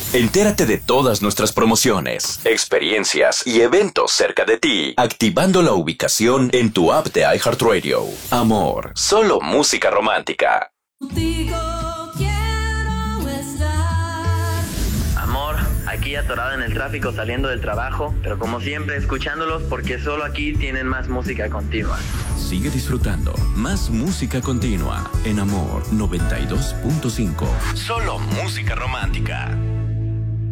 Entérate de todas nuestras promociones, experiencias y eventos cerca de ti, activando la ubicación en tu app de iHeartRadio. Amor, solo música romántica. Contigo quiero estar. Amor, aquí atorado en el tráfico saliendo del trabajo, pero como siempre escuchándolos porque solo aquí tienen más música continua. Sigue disfrutando más música continua en Amor 92.5. Solo música romántica.